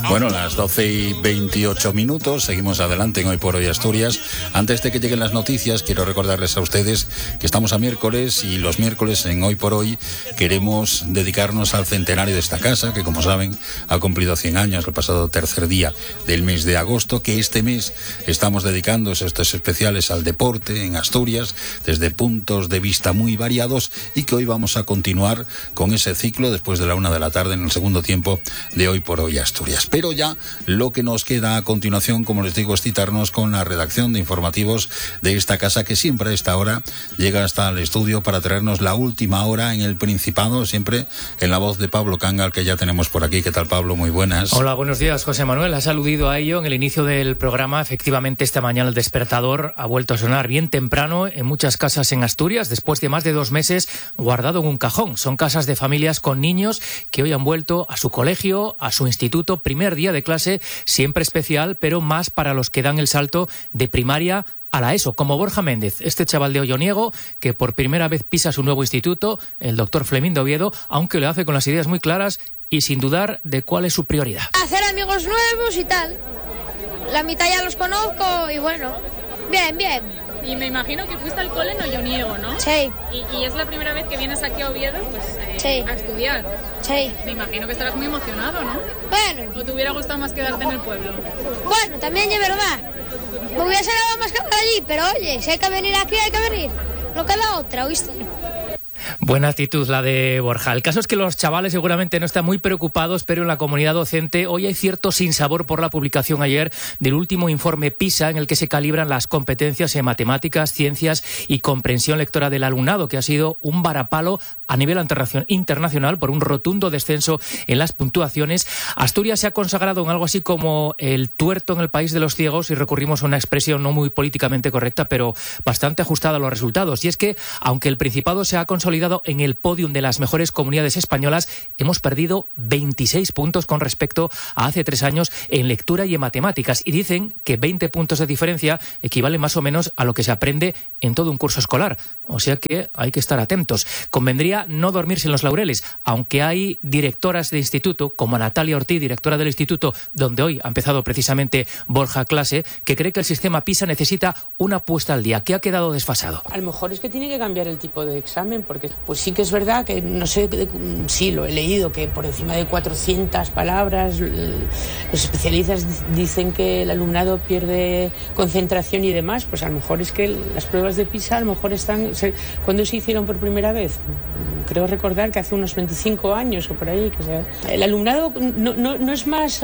Bueno, las 12:28, seguimos adelante en Hoy por Hoy Asturias. Antes de que lleguen las noticias, quiero recordarles a ustedes que estamos a miércoles y los miércoles en Hoy por Hoy queremos dedicarnos al centenario de esta casa, que como saben ha cumplido 100 años el pasado tercer día del mes de agosto, que este mes estamos dedicando estos especiales al deporte en Asturias desde puntos de vista muy variados y que hoy vamos a continuar con ese ciclo después de la 1 de la tarde en el segundo tiempo de Hoy por Hoy Asturias. Pero ya lo que nos queda a continuación, como les digo, es citarnos con la redacción de informativos de esta casa, que siempre a esta hora llega hasta el estudio para traernos la última hora en el Principado, siempre en la voz de Pablo Cangal, que ya tenemos por aquí. ¿Qué tal, Pablo? Muy buenas. Hola, buenos días, José Manuel. Has aludido a ello en el inicio del programa. Efectivamente, esta mañana el despertador ha vuelto a sonar bien temprano en muchas casas en Asturias, después de más de 2 meses guardado en un cajón. Son casas de familias con niños que hoy han vuelto a su colegio, a su instituto, primer día de clase, siempre especial, pero más para los que dan el salto de primaria a la ESO, como Borja Méndez, este chaval de Olloniego, que por primera vez pisa su nuevo instituto, el doctor Flemín de Oviedo, aunque lo hace con las ideas muy claras y sin dudar de cuál es su prioridad. Hacer amigos nuevos y tal. La mitad ya los conozco y bueno, bien, bien. Y me imagino que fuiste al cole en Olloniego, ¿no? Sí. Y es la primera vez que vienes aquí a Oviedo, pues, sí, a estudiar. Sí. Me imagino que estarás muy emocionado, ¿no? Bueno. ¿O te hubiera gustado más quedarte en el pueblo? Bueno, también es verdad. Me hubiese dado más que allí, pero oye, si hay que venir aquí, hay que venir. No queda otra, ¿oíste? Buena actitud la de Borja. El caso es que los chavales seguramente no están muy preocupados, pero en la comunidad docente hoy hay cierto sinsabor por la publicación ayer del último informe PISA, en el que se calibran las competencias en matemáticas, ciencias y comprensión lectora del alumnado, que ha sido un varapalo a nivel internacional por un rotundo descenso en las puntuaciones. Asturias se ha consagrado en algo así como el tuerto en el país de los ciegos, y recurrimos a una expresión no muy políticamente correcta, pero bastante ajustada a los resultados. Y es que, aunque el Principado se ha consolidado en el podium de las mejores comunidades españolas, hemos perdido 26 puntos con respecto a hace 3 años en lectura y en matemáticas. Y dicen que 20 puntos de diferencia equivalen más o menos a lo que se aprende en todo un curso escolar. O sea que hay que estar atentos. Convendría no dormirse en los laureles, aunque hay directoras de instituto, como Natalia Ortiz, directora del instituto donde hoy ha empezado precisamente Borja clase, que cree que el sistema PISA necesita una puesta al día, que ha quedado desfasado. A lo mejor es que tiene que cambiar el tipo de examen, porque pues sí que es verdad que, no sé, sí lo he leído, que por encima de 400 palabras, los especialistas dicen que el alumnado pierde concentración y demás. Pues a lo mejor es que las pruebas de PISA a lo mejor están... ¿Cuándo se hicieron por primera vez? Creo recordar que hace unos 25 años o por ahí. Que el alumnado no es más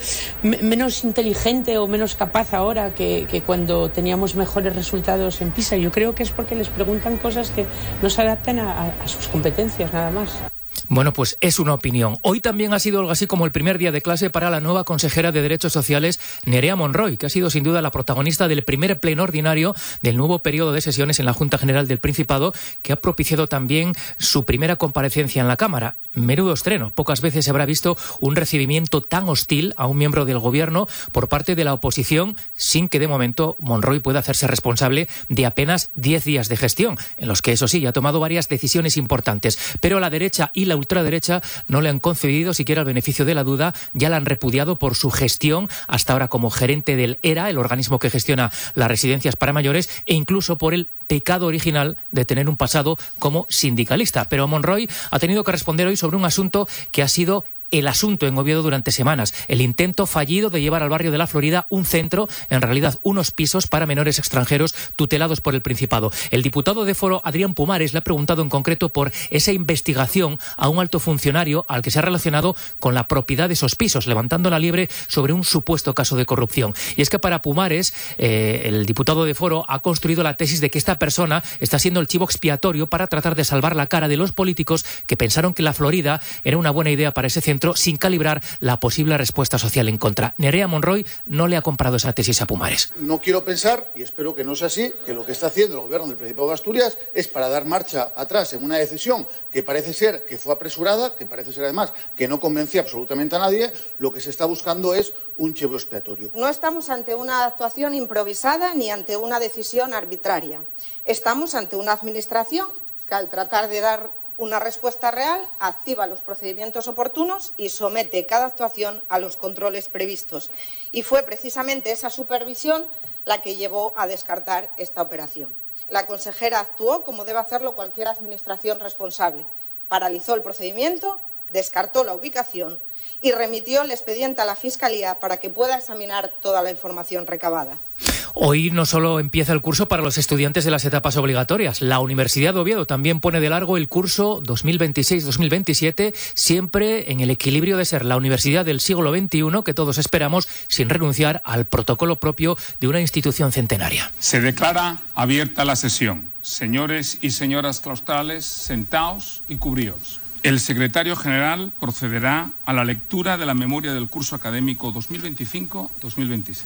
menos inteligente o menos capaz ahora que cuando teníamos mejores resultados en PISA. Yo creo que es porque les preguntan cosas que no se adaptan a sus competencias, nada más. Bueno, pues es una opinión. Hoy también ha sido algo así como el primer día de clase para la nueva consejera de Derechos Sociales, Nerea Monroy, que ha sido sin duda la protagonista del primer pleno ordinario del nuevo periodo de sesiones en la Junta General del Principado, que ha propiciado también su primera comparecencia en la Cámara. Menudo estreno. Pocas veces se habrá visto un recibimiento tan hostil a un miembro del Gobierno por parte de la oposición, sin que de momento Monroy pueda hacerse responsable de apenas 10 días de gestión, en los que, eso sí, ha tomado varias decisiones importantes. Pero la derecha y la ultraderecha no le han concedido siquiera el beneficio de la duda, ya la han repudiado por su gestión hasta ahora como gerente del ERA, el organismo que gestiona las residencias para mayores, e incluso por el pecado original de tener un pasado como sindicalista. Pero Monroy ha tenido que responder hoy sobre un asunto que ha sido el asunto en Oviedo durante semanas, el intento fallido de llevar al barrio de la Florida un centro, en realidad unos pisos para menores extranjeros tutelados por el Principado. El diputado de Foro, Adrián Pumares, le ha preguntado en concreto por esa investigación a un alto funcionario al que se ha relacionado con la propiedad de esos pisos, levantando la liebre sobre un supuesto caso de corrupción. Y es que para Pumares, el diputado de Foro ha construido la tesis de que esta persona está siendo el chivo expiatorio para tratar de salvar la cara de los políticos que pensaron que la Florida era una buena idea para ese centro, sin calibrar la posible respuesta social en contra. Nerea Monroy no le ha comprado esa tesis a Pumares. No quiero pensar, y espero que no sea así, que lo que está haciendo el Gobierno del Principado de Asturias es para dar marcha atrás en una decisión que parece ser que fue apresurada, que parece ser además que no convencía absolutamente a nadie. Lo que se está buscando es un chivo expiatorio. No estamos ante una actuación improvisada ni ante una decisión arbitraria. Estamos ante una administración que, al tratar de dar una respuesta real, activa los procedimientos oportunos y somete cada actuación a los controles previstos. Y fue precisamente esa supervisión la que llevó a descartar esta operación. La consejera actuó como debe hacerlo cualquier administración responsable. Paralizó el procedimiento, descartó la ubicación y remitió el expediente a la Fiscalía para que pueda examinar toda la información recabada. Hoy no solo empieza el curso para los estudiantes de las etapas obligatorias. La Universidad de Oviedo también pone de largo el curso 2026-2027, siempre en el equilibrio de ser la universidad del siglo XXI que todos esperamos, sin renunciar al protocolo propio de una institución centenaria. Se declara abierta la sesión. Señores y señoras claustrales, sentaos y cubríos. El secretario general procederá a la lectura de la memoria del curso académico 2025-2026.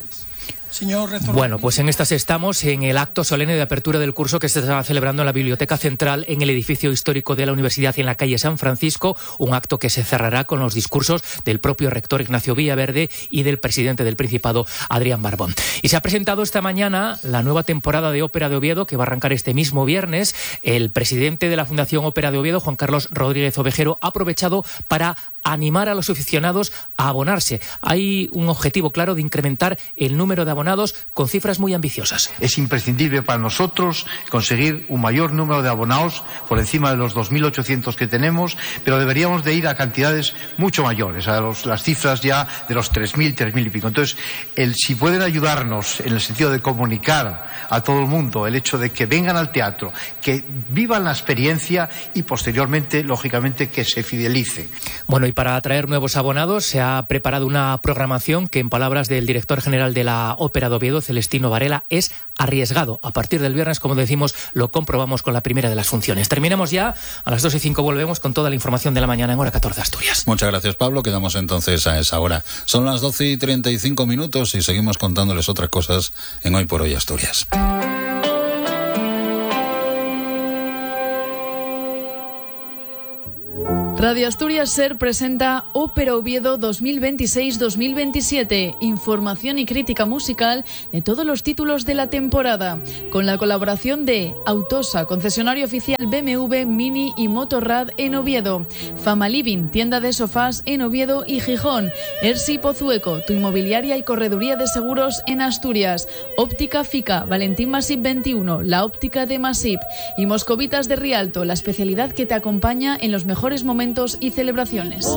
Bueno, pues en estas estamos, en el acto solemne de apertura del curso que se está celebrando en la Biblioteca Central, en el edificio histórico de la Universidad, en la calle San Francisco, un acto que se cerrará con los discursos del propio rector Ignacio Villaverde y del presidente del Principado, Adrián Barbón. Y se ha presentado esta mañana la nueva temporada de Ópera de Oviedo, que va a arrancar este mismo viernes. El presidente de la Fundación Ópera de Oviedo, Juan Carlos Rodríguez Ovejero, ha aprovechado para animar a los aficionados a abonarse. Hay un objetivo claro de incrementar el número de abonados con cifras muy ambiciosas. Es imprescindible para nosotros conseguir un mayor número de abonados por encima de los 2.800 que tenemos, pero deberíamos de ir a cantidades mucho mayores, a las cifras ya de los 3.000 y pico. Entonces, si pueden ayudarnos en el sentido de comunicar a todo el mundo el hecho de que vengan al teatro, que vivan la experiencia y posteriormente, lógicamente, que se fidelice. Bueno, y para atraer nuevos abonados se ha preparado una programación que, en palabras del director general de la Ópera de Oviedo, Celestino Varela, es arriesgado. A partir del viernes, como decimos, lo comprobamos con la primera de las funciones. Terminamos ya, a las 2:05 volvemos con toda la información de la mañana en Hora 14 Asturias. Muchas gracias, Pablo. Quedamos entonces a esa hora. Son las 12:35 y seguimos contándoles otras cosas en Hoy por Hoy Asturias. Radio Asturias Ser presenta Ópera Oviedo 2026-2027, información y crítica musical de todos los títulos de la temporada, con la colaboración de Autosa, concesionario oficial BMW, Mini y Motorrad en Oviedo, Fama Living, tienda de sofás en Oviedo y Gijón, Ersi Pozueco, tu inmobiliaria y correduría de seguros en Asturias, Óptica Fica, Valentín Masip 21, la óptica de Masip, y Moscovitas de Rialto, la especialidad que te acompaña en los mejores momentos y celebraciones.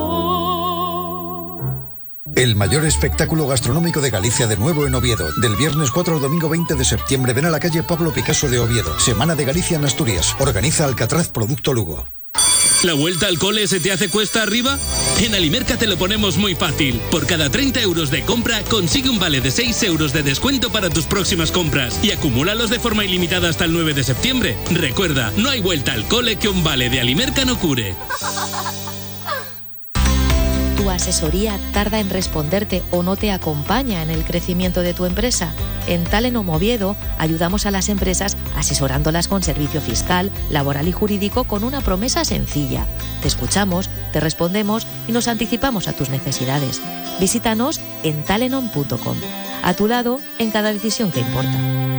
El mayor espectáculo gastronómico de Galicia de nuevo en Oviedo. Del viernes 4 al domingo 20 de septiembre ven a la calle Pablo Picasso de Oviedo. Semana de Galicia en Asturias. Organiza Alcatraz Producto Lugo. ¿La vuelta al cole se te hace cuesta arriba? En Alimerca te lo ponemos muy fácil. Por cada 30 euros de compra, consigue un vale de 6 euros de descuento para tus próximas compras y acumúlalos de forma ilimitada hasta el 9 de septiembre. Recuerda, no hay vuelta al cole que un vale de Alimerca no cure. ¿Tu asesoría tarda en responderte o no te acompaña en el crecimiento de tu empresa? En Talenom Oviedo ayudamos a las empresas asesorándolas con servicio fiscal, laboral y jurídico con una promesa sencilla. Te escuchamos, te respondemos y nos anticipamos a tus necesidades. Visítanos en talenom.com. A tu lado en cada decisión que importa.